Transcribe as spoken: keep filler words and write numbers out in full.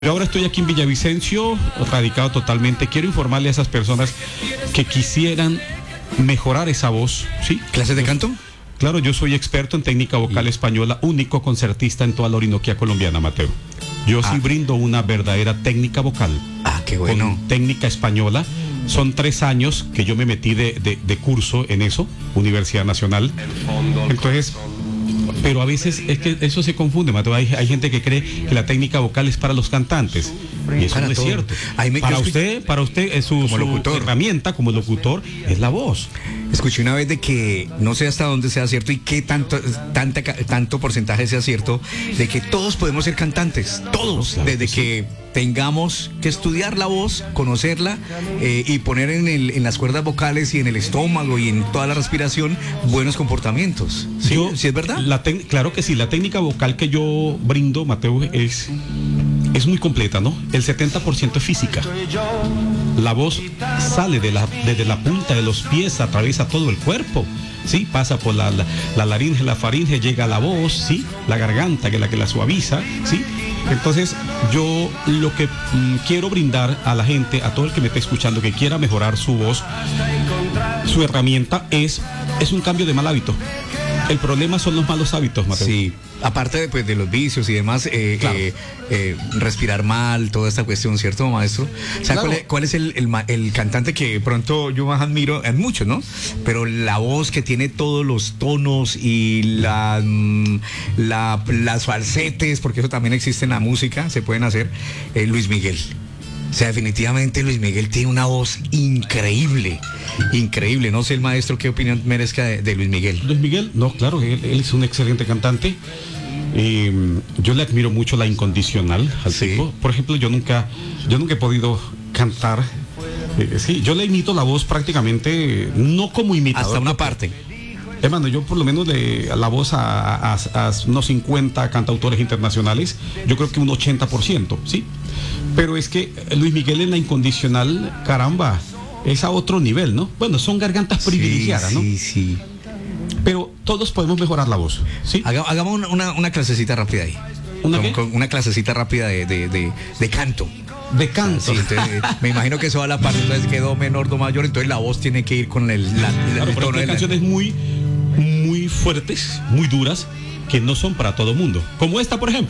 Yo ahora estoy aquí en Villavicencio, radicado totalmente. Quiero informarle a esas personas que quisieran mejorar esa voz, ¿sí? ¿Clases de canto? Claro, yo soy experto en técnica vocal española, único concertista en toda la Orinoquia colombiana, Mateo. Yo ah. sí brindo una verdadera técnica vocal. Ah, qué bueno. Con técnica española. Son tres años que yo me metí de, de, de curso en eso, Universidad Nacional. Entonces, pero a veces es que eso se confunde, Mateo. Hay, hay gente que cree que la técnica vocal es para los cantantes. Y eso para no es todo. cierto. Me, para usted, para usted, su, como locutor. su herramienta como locutor es la voz. Escuché una vez de que no sé hasta dónde sea cierto y qué tanto, tanta, tanto porcentaje sea cierto, de que todos podemos ser cantantes, todos, claro, desde que, que tengamos que estudiar la voz, conocerla eh, y poner en, el, en las cuerdas vocales y en el estómago y en toda la respiración buenos comportamientos. ¿Sí, yo, ¿sí es verdad? La te, claro que sí, la técnica vocal que yo brindo, Mateo, es... es muy completa, ¿no? El setenta por ciento es física. La voz sale de la, desde la punta de los pies, atraviesa todo el cuerpo, ¿sí? Pasa por la, la, la laringe, la faringe, llega a la voz, ¿sí? La garganta, que es la que la suaviza, ¿sí? Entonces, yo lo que mm, quiero brindar a la gente, a todo el que me esté escuchando, que quiera mejorar su voz, su herramienta es, es un cambio de mal hábito. El problema son los malos hábitos, Mateo. Sí, aparte de, pues, de los vicios y demás, eh, claro. eh, eh, respirar mal, toda esta cuestión, ¿cierto, maestro? O sea, claro. ¿cuál es, cuál es el, el, el cantante que pronto yo más admiro? En muchos, ¿no? Pero la voz que tiene todos los tonos y la, la, las falsetes, porque eso también existe en la música, se pueden hacer, eh, Luis Miguel. O sea, definitivamente Luis Miguel tiene una voz increíble, increíble. No sé el maestro qué opinión merezca de, de Luis Miguel. Luis Miguel, no, claro, él, él es un excelente cantante. Eh, yo le admiro mucho la incondicional al sí. tipo. Por ejemplo, yo nunca, yo nunca he podido cantar. Eh, sí, yo le imito la voz prácticamente, no como imitador. Hasta una parte. Hermano, yo por lo menos le la voz a, a, a unos cincuenta cantautores internacionales, yo creo que un ochenta por ciento, ¿sí? Pero es que Luis Miguel en la incondicional, caramba, es a otro nivel, ¿no? Bueno, son gargantas privilegiadas, sí, ¿no? Sí, sí. Pero todos podemos mejorar la voz, ¿sí? Haga, hagamos una, una, una clasecita rápida ahí. ¿Una con, qué? Con una clasecita rápida de, de, de, de canto. De canto. Sí, entonces, me imagino que eso va a la parte, entonces quedó menor, do mayor, entonces la voz tiene que ir con el, la, claro, el tono de la... canciones muy, muy fuertes, muy duras, que no son para todo mundo. Como esta, por ejemplo.